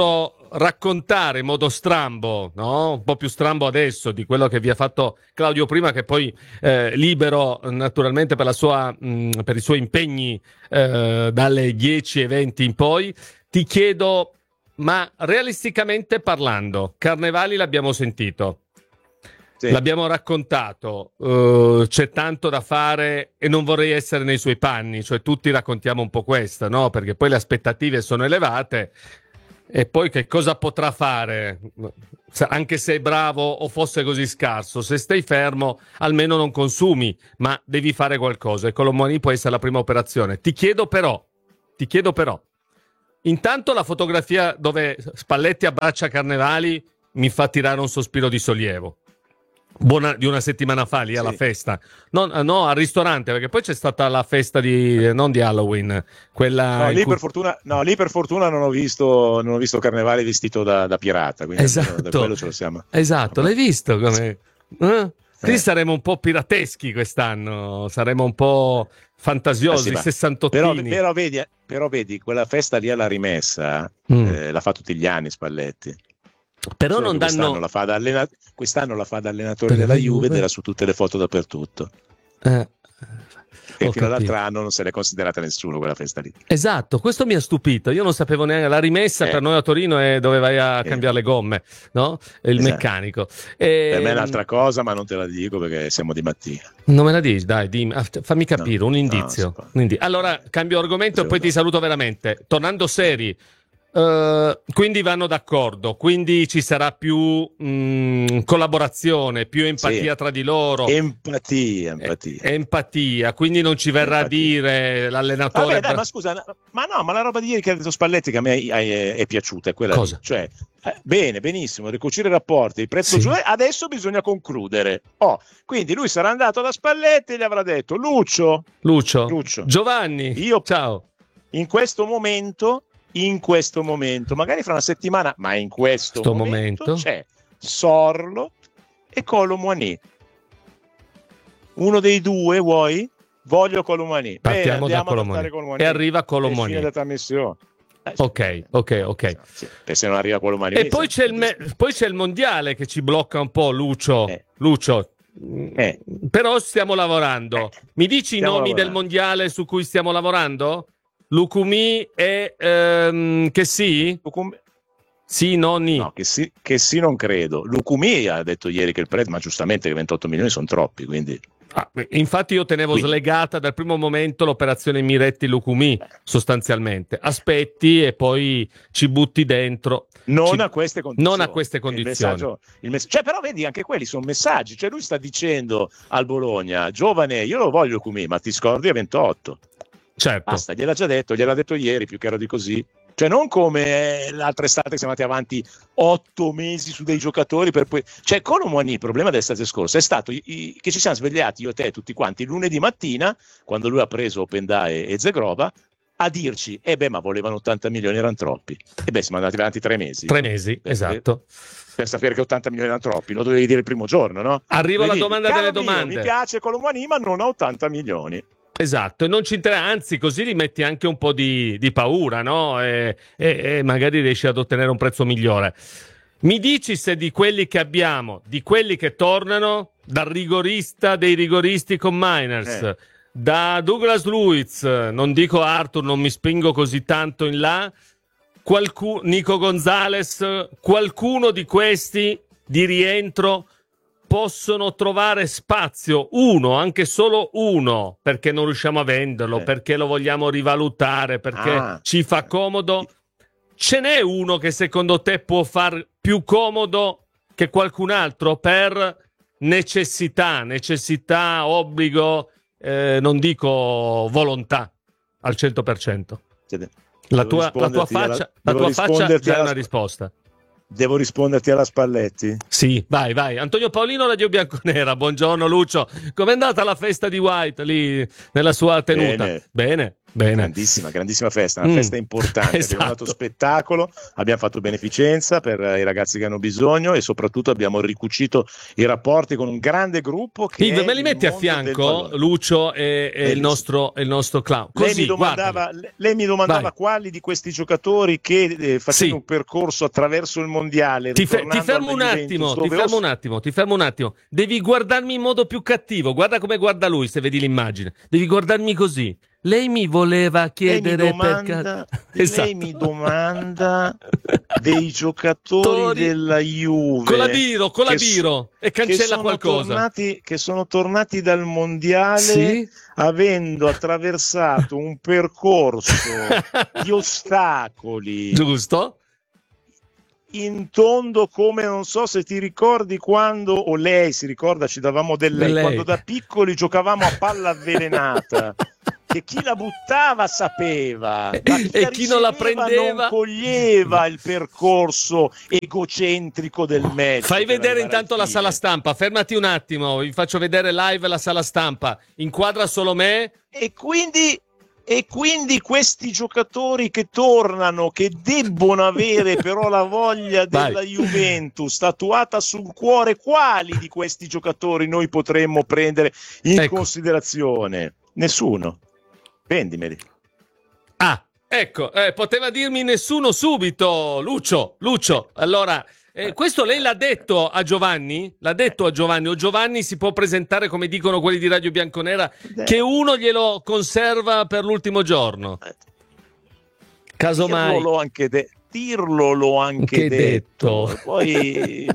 Speaker 10: raccontare in modo strambo, no? Un po' più strambo adesso di quello che vi ha fatto Claudio prima, che poi eh, libero naturalmente per, la sua, mh, per i suoi impegni eh, dalle dieci e venti in poi. Ti chiedo, ma realisticamente parlando, Carnevali l'abbiamo sentito. Sì. L'abbiamo raccontato, uh, c'è tanto da fare e non vorrei essere nei suoi panni, cioè tutti raccontiamo un po' questa, no? Perché poi le aspettative sono elevate e poi che cosa potrà fare? Anche se è bravo o fosse così scarso, se stai fermo almeno non consumi, ma devi fare qualcosa e Colomani può essere la prima operazione. Ti chiedo però, ti chiedo però, intanto la fotografia dove Spalletti abbraccia Carnevali mi fa tirare un sospiro di sollievo. Buona, di una settimana fa lì alla sì. festa, no, no, al ristorante, perché poi c'è stata la festa di non di Halloween, quella
Speaker 2: no, lì,
Speaker 10: cui...
Speaker 2: per fortuna, no, lì per fortuna non ho visto, non ho visto Carnevale vestito da, da pirata, quindi
Speaker 10: esatto,
Speaker 2: da quello ce lo siamo.
Speaker 10: Esatto, l'hai visto come? Eh? Quindi eh. saremo un po' pirateschi quest'anno, saremo un po' fantasiosi, eh sì, sessantottini.
Speaker 2: Però, però, vedi, però vedi, quella festa lì alla rimessa mm. eh, la fa tutti gli anni Spalletti.
Speaker 10: Però
Speaker 2: Solo
Speaker 10: non danno
Speaker 2: quest'anno la fa da allena... quest'anno la fa da allenatore della Juve ed era su tutte le foto dappertutto eh, e fino all'altro anno non se l'è considerata nessuno quella festa lì.
Speaker 10: Esatto, questo mi ha stupito, io non sapevo neanche la rimessa eh. per noi a Torino è dove vai a eh. cambiare le gomme, no? Il esatto. meccanico e...
Speaker 2: per me è un'altra cosa, ma non te la dico perché siamo di mattina.
Speaker 10: Non me la dici, dai, dimmi, fammi capire, no, un indizio, no, un indizio. Allora cambio argomento e poi ti saluto veramente, tornando seri. Uh, quindi vanno d'accordo, quindi ci sarà più mh, collaborazione, più empatia sì. tra di loro.
Speaker 2: Empatia, empatia.
Speaker 10: E- empatia, quindi non ci verrà empatia. a dire l'allenatore.
Speaker 2: Vabbè, dai, ma scusa, ma no, ma la roba di ieri che ha detto Spalletti che a me è, è, è piaciuta, è quella
Speaker 10: Cosa?
Speaker 2: Lì. Cioè, eh, bene, benissimo, ricucire i rapporti, il prezzo
Speaker 10: sì.
Speaker 2: giù, adesso bisogna concludere. Oh, quindi lui sarà andato da Spalletti e gli avrà detto Lucio,
Speaker 10: Lucio,
Speaker 2: Lucio.
Speaker 10: Giovanni,
Speaker 2: io
Speaker 10: ciao.
Speaker 2: In questo momento in questo momento, magari fra una settimana, ma in questo momento, momento c'è Sorlo e Colomani. Uno dei due vuoi? Voglio Colomani.
Speaker 10: Partiamo Bene, da Colomani. Colomani. E arriva Colomani.
Speaker 2: Fine della missione.
Speaker 10: Eh, ok, ok, ok.
Speaker 2: Sì, sì. Se non arriva Colomani.
Speaker 10: E poi c'è, il me- poi c'è il mondiale che ci blocca un po', Lucio. Eh. Lucio.
Speaker 2: Eh.
Speaker 10: Però stiamo lavorando. Eh. Mi dici stiamo i nomi lavorando. del mondiale su cui stiamo lavorando? Lucumi e ehm, che sì?
Speaker 2: Lucumi...
Speaker 10: Sì, nonni.
Speaker 2: No, che sì, che sì non credo. Lucumi ha detto ieri che il prezzo, ma giustamente che ventotto milioni sono troppi, quindi...
Speaker 10: Ah, infatti io tenevo quindi. slegata dal primo momento l'operazione Miretti-Lucumi, sostanzialmente. Aspetti e poi ci butti dentro.
Speaker 2: Non
Speaker 10: ci...
Speaker 2: a queste condizioni.
Speaker 10: Non a queste condizioni.
Speaker 2: Il messaggio, il mess... Cioè, però vedi, anche quelli sono messaggi. Cioè lui sta dicendo al Bologna, giovane, io lo voglio Lucumi, ma ti scordi a ventotto.
Speaker 10: Certo.
Speaker 2: Basta, gliel'ha già detto, gliel'ha detto ieri, più chiaro di così. Cioè non come l'altra estate che siamo andati avanti otto mesi su dei giocatori per poi... Cioè Colomani, il problema dell'estate scorsa è stato i, i, che ci siamo svegliati io e te tutti quanti lunedì mattina, quando lui ha preso Openda e, e Zegrova, a dirci, eh beh ma volevano ottanta milioni, erano troppi. E beh siamo andati avanti tre mesi.
Speaker 10: Tre mesi, per, esatto.
Speaker 2: Per sapere che ottanta milioni erano troppi, lo dovevi dire il primo giorno, no?
Speaker 10: Arrivo alla domanda delle
Speaker 2: mio,
Speaker 10: domande.
Speaker 2: Mi piace Colomani ma non a ottanta milioni.
Speaker 10: Esatto, e non ci interessa, anzi così gli metti anche un po' di, di paura, no? E, e, e magari riesci ad ottenere un prezzo migliore. Mi dici se di quelli che abbiamo, di quelli che tornano, dal rigorista dei rigoristi con Miners, eh. da Douglas Luiz, non dico Arthur, non mi spingo così tanto in là, qualcuno, Nico Gonzalez, qualcuno di questi di rientro possono trovare spazio, uno, anche solo uno, perché non riusciamo a venderlo, eh. perché lo vogliamo rivalutare, perché ah. ci fa comodo. Ce n'è uno che secondo te può far più comodo che qualcun altro per necessità, necessità, obbligo, eh, non dico volontà al cento per cento? La tua, la tua faccia, alla, la tua faccia c'è una risposta.
Speaker 2: Devo risponderti alla Spalletti?
Speaker 10: Sì, vai, vai. Antonio Paolino, Radio Bianconera. Buongiorno Lucio. Com'è andata la festa di White lì nella sua tenuta?
Speaker 2: Bene.
Speaker 10: Bene. Bene.
Speaker 2: Grandissima, grandissima festa, una
Speaker 10: Mm.
Speaker 2: festa importante.
Speaker 10: Esatto.
Speaker 2: Abbiamo dato spettacolo, abbiamo fatto beneficenza per eh, i ragazzi che hanno bisogno e soprattutto abbiamo ricucito i rapporti con un grande gruppo che
Speaker 10: Yves,
Speaker 2: è
Speaker 10: me li
Speaker 2: il
Speaker 10: metti a
Speaker 2: mondo del
Speaker 10: fianco
Speaker 2: valore.
Speaker 10: Lucio e, e il,
Speaker 2: Bellissimo.
Speaker 10: nostro, e il nostro clown.
Speaker 2: Lei
Speaker 10: Così,
Speaker 2: mi domandava,
Speaker 10: guardali.
Speaker 2: le- lei mi domandava
Speaker 10: Vai.
Speaker 2: quali di questi giocatori che eh, facendo
Speaker 10: Sì.
Speaker 2: un percorso attraverso il mondiale
Speaker 10: Ti, fe-
Speaker 2: ritornando
Speaker 10: ti fermo
Speaker 2: alla
Speaker 10: un
Speaker 2: Juventus,
Speaker 10: attimo, ti
Speaker 2: dove
Speaker 10: fermo
Speaker 2: ho-
Speaker 10: un attimo, ti fermo un attimo. Devi guardarmi in modo più cattivo. Guarda come guarda lui, se vedi l'immagine. Devi guardarmi così. Lei mi voleva
Speaker 2: lei mi
Speaker 10: chiedere
Speaker 2: domanda,
Speaker 10: perché...
Speaker 2: lei
Speaker 10: Esatto.
Speaker 2: mi domanda dei giocatori
Speaker 10: Tori-
Speaker 2: della Juve
Speaker 10: Con la biro, con la
Speaker 2: che so-
Speaker 10: biro e
Speaker 2: che
Speaker 10: cancella
Speaker 2: sono
Speaker 10: qualcosa.
Speaker 2: tornati- che sono tornati dal mondiale
Speaker 10: Sì?
Speaker 2: avendo attraversato un percorso di ostacoli
Speaker 10: Giusto?
Speaker 2: in tondo, come non so se ti ricordi quando, o lei si ricorda, ci davamo del lei,
Speaker 10: Lei.
Speaker 2: quando da piccoli giocavamo a palla avvelenata, che chi la buttava sapeva, ma chi
Speaker 10: E
Speaker 2: la
Speaker 10: chi non la
Speaker 2: riceveva
Speaker 10: prendeva?
Speaker 2: non coglieva il percorso egocentrico del match.
Speaker 10: Fai
Speaker 2: per
Speaker 10: vedere
Speaker 2: arrivare
Speaker 10: intanto
Speaker 2: al
Speaker 10: la
Speaker 2: fine.
Speaker 10: sala stampa, fermati un attimo, vi faccio vedere live la sala stampa. Inquadra solo me.
Speaker 2: E quindi, e quindi questi giocatori che tornano, che debbono avere però la voglia della
Speaker 10: Vai.
Speaker 2: Juventus tatuata sul cuore, quali di questi giocatori noi potremmo prendere in
Speaker 10: Ecco.
Speaker 2: considerazione? Nessuno. Vendimeli.
Speaker 10: Ah, ecco, eh, poteva dirmi nessuno subito, Lucio, Lucio. Allora, eh, questo lei l'ha detto a Giovanni? L'ha detto a Giovanni? O Giovanni si può presentare, come dicono quelli di Radio Bianconera, che uno glielo conserva per l'ultimo giorno? Casomai.
Speaker 2: Dirlo l'ho anche, de- dirlo l'ho anche
Speaker 10: Che
Speaker 2: detto.
Speaker 10: detto.
Speaker 2: Poi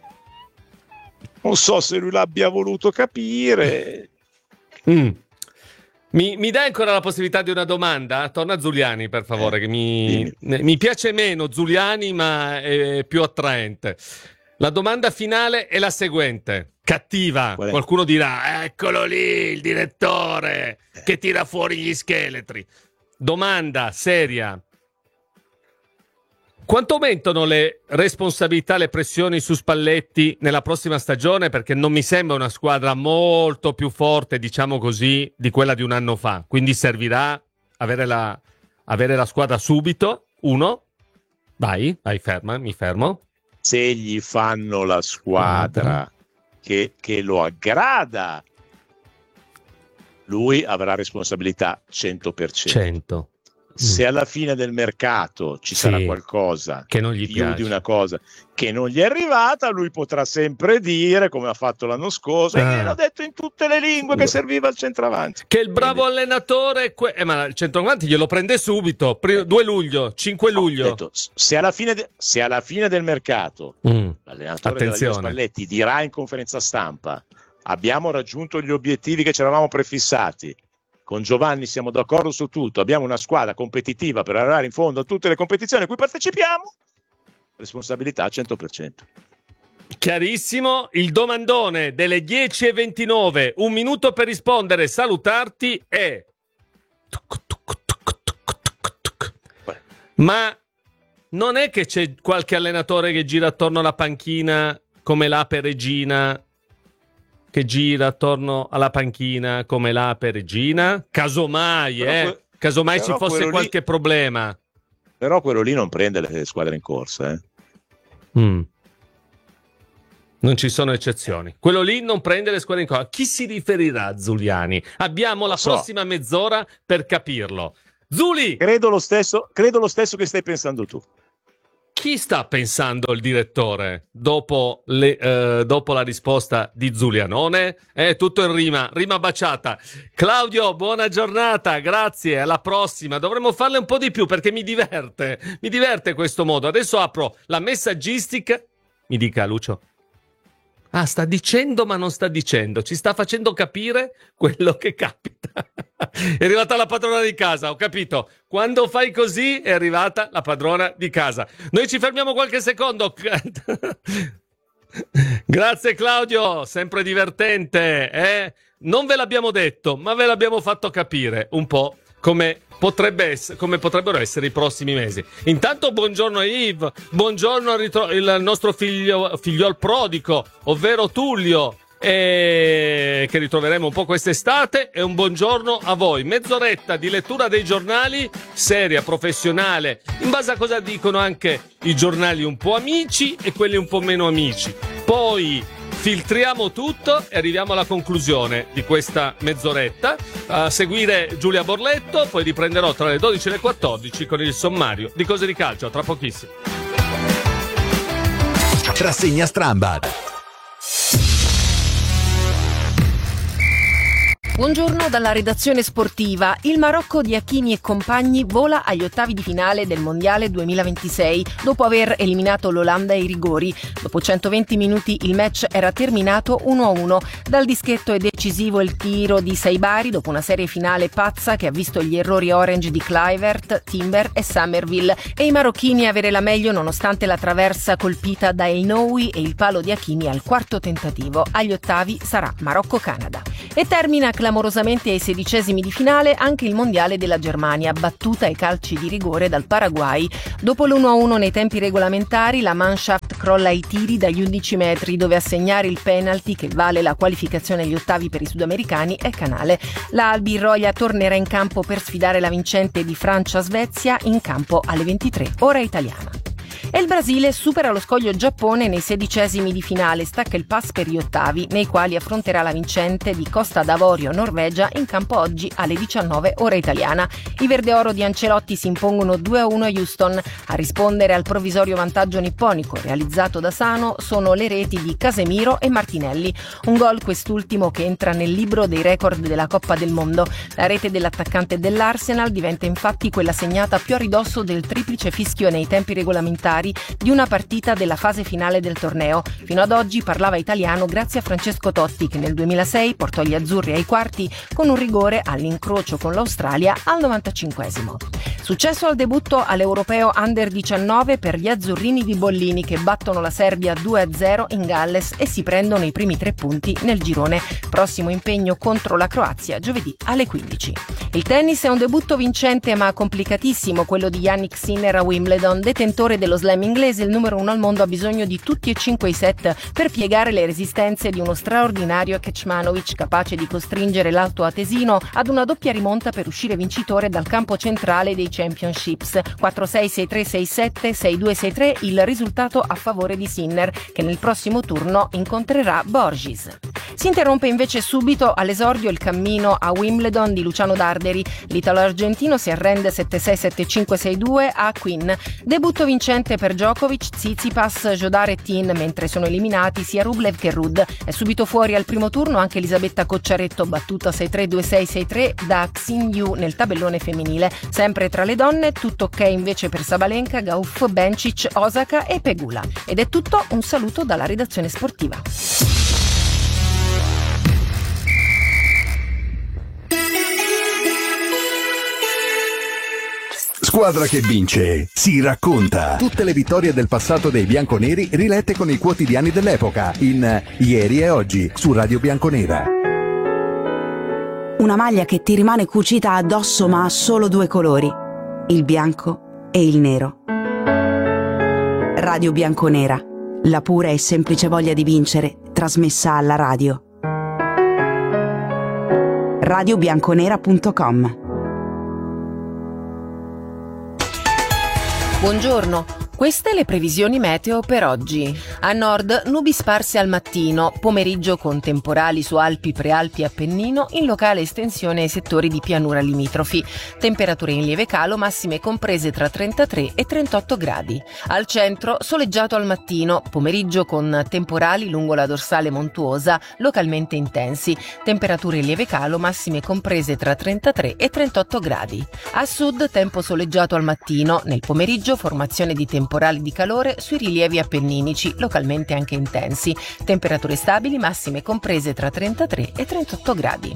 Speaker 2: non so se lui l'abbia voluto capire.
Speaker 10: Mm. Mi, mi dai ancora la possibilità di una domanda? Torna Zuliani, per favore,
Speaker 2: Eh,
Speaker 10: che mi, mi piace meno Zuliani, ma è più attraente. La domanda finale è la seguente. Cattiva.
Speaker 2: Qual è?
Speaker 10: Qualcuno dirà, eccolo lì, il direttore, che tira fuori gli scheletri. Domanda seria. Quanto aumentano le responsabilità, le pressioni su Spalletti nella prossima stagione? Perché non mi sembra una squadra molto più forte, diciamo così, di quella di un anno fa. Quindi servirà avere la, avere la squadra subito. Uno. Vai, vai, ferma, mi fermo.
Speaker 2: Se gli fanno la squadra che, che lo aggrada, lui avrà responsabilità cento per cento.
Speaker 10: cento.
Speaker 2: Se alla fine del mercato ci
Speaker 10: Sì.
Speaker 2: sarà qualcosa
Speaker 10: Che non gli
Speaker 2: più
Speaker 10: piace.
Speaker 2: di una cosa che non gli è arrivata, lui potrà sempre dire, come ha fatto l'anno scorso, e
Speaker 10: Ah.
Speaker 2: gliel'ho detto in tutte le lingue che serviva il centravanti.
Speaker 10: Che il bravo allenatore... Que- eh, ma il centravanti glielo prende subito. Pri- due luglio, cinque
Speaker 2: Ho
Speaker 10: luglio.
Speaker 2: detto, se alla fine, de- se alla fine del mercato
Speaker 10: Mm.
Speaker 2: l'allenatore della
Speaker 10: Attenzione.
Speaker 2: Juve Spalletti dirà in conferenza stampa: abbiamo raggiunto gli obiettivi che ci eravamo prefissati, con Giovanni siamo d'accordo su tutto, abbiamo una squadra competitiva per arrivare in fondo a tutte le competizioni a cui partecipiamo, responsabilità cento per cento.
Speaker 10: Chiarissimo, il domandone delle dieci e ventinove, un minuto per rispondere, salutarti è... Ma non è che c'è qualche allenatore che gira attorno alla panchina come l'ape regina, che gira attorno alla panchina come l'ape regina? Casomai,
Speaker 2: Però
Speaker 10: eh,
Speaker 2: que-
Speaker 10: casomai
Speaker 2: però
Speaker 10: ci fosse
Speaker 2: quello lì-
Speaker 10: qualche problema.
Speaker 2: Però quello lì non prende le squadre in corsa, eh.
Speaker 10: Mm. Non ci sono eccezioni. Quello lì non prende le squadre in corsa. Chi si riferirà a Zuliani? Abbiamo la
Speaker 2: so.
Speaker 10: prossima mezz'ora per capirlo. Zuli,
Speaker 2: Credo lo stesso, credo lo stesso che stai pensando tu.
Speaker 10: chi sta pensando il direttore dopo, le, eh, dopo la risposta di Zulianone? È tutto in rima, rima baciata. Claudio, buona giornata, grazie, alla prossima. Dovremmo farle un po' di più perché mi diverte, mi diverte questo modo. Adesso apro la messaggistica. Mi dica, Lucio. Ah, sta dicendo ma non sta dicendo, ci sta facendo capire quello che capita. È arrivata la padrona di casa, ho capito. Quando fai così è arrivata la padrona di casa. Noi ci fermiamo qualche secondo. Grazie Claudio, sempre divertente, eh? Non ve l'abbiamo detto, ma ve l'abbiamo fatto capire un po' come potrebbe essere, come potrebbero essere i prossimi mesi. Intanto buongiorno Yves, buongiorno al ritro- il nostro figlio, figliol prodigo, ovvero Tullio, e che ritroveremo un po' quest'estate, e un buongiorno a voi. Mezz'oretta di lettura dei giornali, seria, professionale, in base a cosa dicono anche i giornali un po' amici e quelli un po' meno amici. Poi filtriamo tutto e arriviamo alla conclusione di questa mezz'oretta. A seguire Giulia Borletto, poi riprenderò tra le dodici e le quattordici con il sommario di Cose di Calcio, tra pochissimo.
Speaker 3: Rassegna Stramba.
Speaker 6: Buongiorno dalla redazione sportiva. Il Marocco di Hakimi e compagni vola agli ottavi di finale del Mondiale duemilaventisei dopo aver eliminato l'Olanda ai rigori. Dopo centoventi minuti il match era terminato uno a uno. Dal dischetto è decisivo il tiro di Saibari dopo una serie finale pazza che ha visto gli errori orange di Kluivert, Timber e Summerville e i marocchini avere la meglio nonostante la traversa colpita da El Noui e il palo di Hakimi al quarto tentativo. Agli ottavi sarà Marocco-Canada. E termina clamorosamente ai sedicesimi di finale anche il mondiale della Germania, battuta ai calci di rigore dal Paraguay. Dopo l'uno a uno nei tempi regolamentari, la Mannschaft crolla i tiri dagli undici metri, dove a segnare il penalty che vale la qualificazione agli ottavi per i sudamericani è Canale. La Albirroja tornerà in campo per sfidare la vincente di Francia-Svezia in campo alle ventitré, ora italiana. E il Brasile supera lo scoglio Giappone nei sedicesimi di finale, stacca il pass per gli ottavi, nei quali affronterà la vincente di Costa d'Avorio Norvegia in campo oggi alle diciannove ora italiana. I verde-oro di Ancelotti si impongono due a uno a Houston. A rispondere al provvisorio vantaggio nipponico realizzato da Sano sono le reti di Casemiro e Martinelli. Un gol quest'ultimo che entra nel libro dei record della Coppa del Mondo. La rete dell'attaccante dell'Arsenal diventa infatti quella segnata più a ridosso del triplice fischio nei tempi regolamentari di una partita della fase finale del torneo. Fino ad oggi parlava italiano grazie a Francesco Totti, che nel duemilasei portò gli azzurri ai quarti con un rigore all'incrocio con l'Australia al novantacinquesimo. Successo al debutto all'Europeo Under diciannove per gli azzurrini di Bollini, che battono la Serbia due a zero in Galles e si prendono i primi tre punti nel girone. Prossimo impegno contro la Croazia giovedì alle quindici. Il tennis è un debutto vincente ma complicatissimo, quello di Jannik Sinner a Wimbledon. Detentore dello slam inglese, il numero uno al mondo ha bisogno di tutti e cinque i set per piegare le resistenze di uno straordinario Kecmanovic, capace di costringere l'alto atesino ad una doppia rimonta per uscire vincitore dal campo centrale dei Championships. quattro sei, sei tre, sei sette, sei due, sei tre il risultato a favore di Sinner, che nel prossimo turno incontrerà Borges. Si interrompe invece subito all'esordio il cammino a Wimbledon di Luciano Darderi. L'italo-argentino si arrende sette sei, sette cinque, sei due a Quinn. Debutto vincente per Djokovic, Tsitsipas, Jodar e Tin, mentre sono eliminati sia Rublev che Ruud. È subito fuori al primo turno anche Elisabetta Cocciaretto, battuta sei tre, due sei, sei tre da Xin Yu nel tabellone femminile. Sempre tra le donne, tutto ok invece per Sabalenka, Gauff, Bencic, Osaka e Pegula. Ed è tutto, un saluto dalla redazione sportiva.
Speaker 3: Squadra che vince si racconta. Tutte le vittorie del passato dei bianconeri rilette con i quotidiani dell'epoca in Ieri e Oggi su Radio Bianconera.
Speaker 5: Una maglia che ti rimane cucita addosso ma ha solo due colori, il bianco e il nero. Radio Bianconera, la pura e semplice voglia di vincere trasmessa alla radio. radio bianconera punto com.
Speaker 6: Buongiorno, queste le previsioni meteo per oggi. A nord nubi sparse al mattino, pomeriggio con temporali su Alpi, Prealpi e Appennino, in locale estensione ai settori di pianura limitrofi. Temperature in lieve calo, massime comprese tra trentatré e trentotto gradi. Al centro soleggiato al mattino, pomeriggio con temporali lungo la dorsale montuosa, localmente intensi. Temperature in lieve calo, massime comprese tra trentatré e trentotto gradi. A sud tempo soleggiato al mattino, nel pomeriggio formazione di temporali temporali di calore sui rilievi appenninici, localmente anche intensi. Temperature stabili, massime comprese tra trentatré e trentotto gradi.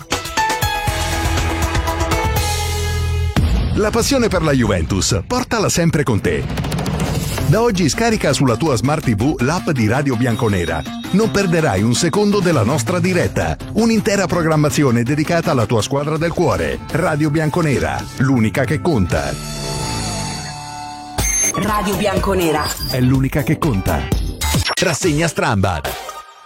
Speaker 3: La passione per la Juventus, portala sempre con te. Da oggi scarica sulla tua Smart tivù l'app di Radio Bianconera. Non perderai un secondo della nostra diretta. Un'intera programmazione dedicata alla tua squadra del cuore. Radio Bianconera, l'unica che conta.
Speaker 5: Radio Bianconera
Speaker 3: è l'unica che conta. Rassegna Stramba.